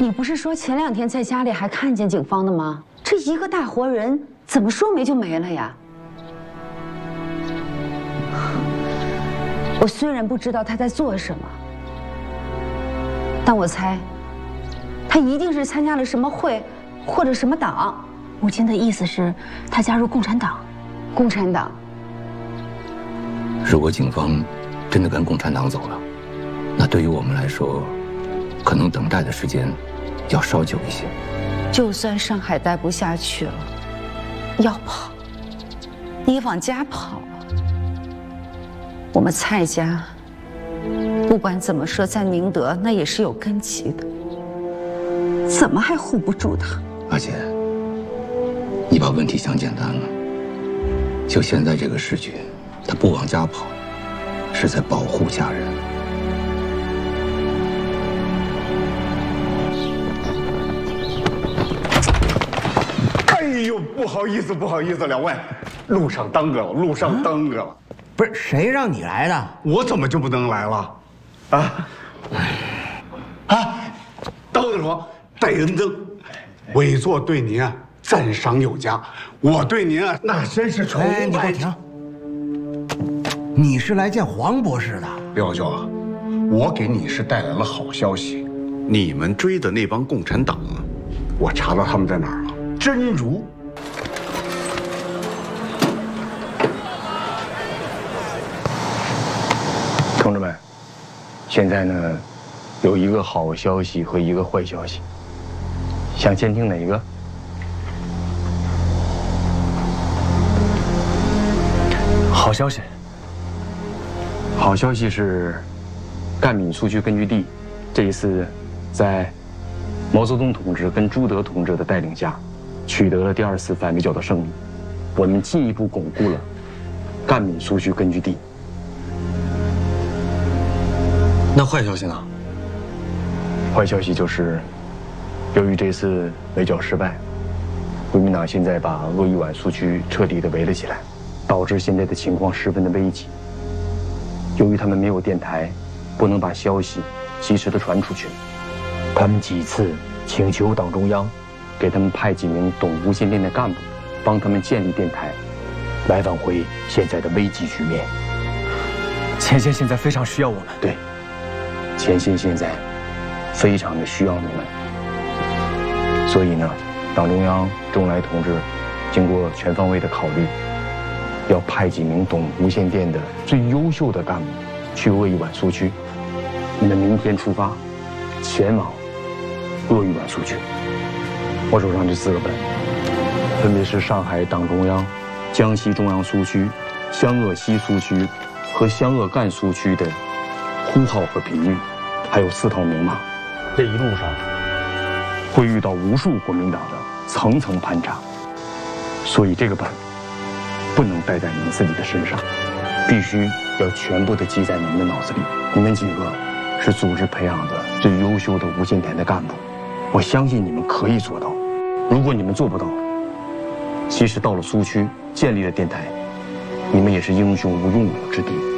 你不是说前2天在家里还看见景芳的吗？这一个大活人，怎么说没就没了呀？我虽然不知道他在做什么，但我猜，他一定是参加了什么会，或者什么党。母亲的意思是，他加入共产党。共产党。 如果景芳真的跟共产党走了，那对于我们来说，可能等待的时间要稍久一些。 就算上海待不下去了，要跑，你也往家跑啊！我们蔡家，不管怎么说，在宁德那也是有根基的，怎么还护不住他？ 阿姐，你把问题想简单了。就现在这个时局，他不往家跑，是在保护家人。 哎呦，不好意思，不好意思，两位，路上耽搁了，路上耽搁了。 不是谁让你来的？ 我怎么就不能来了？啊！当得说戴恩曾，委座对您啊赞赏有加，我对您啊那真是崇拜。 你给我停！你是来见黄博士的？ 刘老兄啊，我给你是带来了好消息，你们追的那帮共产党啊，我查到他们在哪儿了，真如。 同志们，现在呢，有一个好消息和一个坏消息，想先听哪一个？ 好消息。 好消息是，赣闽苏区根据地这一次在毛泽东同志跟朱德同志的带领下，取得了第2次反围剿的胜利，我们进一步巩固了赣闽苏区根据地。 那坏消息呢？ 坏消息就是，由于这次围剿失败，国民党现在把鄂豫皖苏区彻底的围了起来，导致现在的情况十分的危急。由于他们没有电台，不能把消息及时的传出去，他们几次请求党中央给他们派几名懂无线电的干部，帮他们建立电台，来挽回现在的危急局面。 前线现在非常需要我们。 对。前线现在非常的需要你们，所以呢，党中央周恩来同志经过全方位的考虑，要派几名懂无线电的最优秀的干部去鄂豫皖苏区。你们明天出发，前往鄂豫皖苏区。我手上这4个本，分别是上海党中央、江西中央苏区、湘鄂西苏区和湘鄂赣苏区的呼号和频率，还有4套明码。这一路上会遇到无数国民党的层层盘查，所以这个本不能带在你们自己的身上，必须要全部的记在你们的脑子里。你们几个是组织培养的最优秀的无线电的干部，我相信你们可以做到。如果你们做不到，即使到了苏区建立了电台，你们也是英雄无用武之地。